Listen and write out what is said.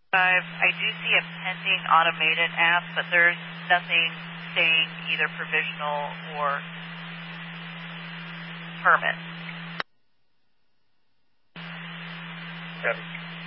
I do see a pending automated app, but there's nothing saying either provisional or permit.